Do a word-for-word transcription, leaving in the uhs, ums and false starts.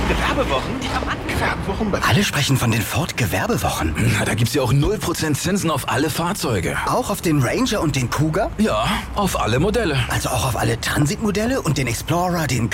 Gewerbewochen? Die haben Gewerbewochen bei... Alle sprechen von den Ford Gewerbewochen. Na, da gibt's ja auch null Prozent Zinsen auf alle Fahrzeuge. Auch auf den Ranger und den Cougar? Ja, auf alle Modelle. Also auch auf alle Transitmodelle und den Explorer, den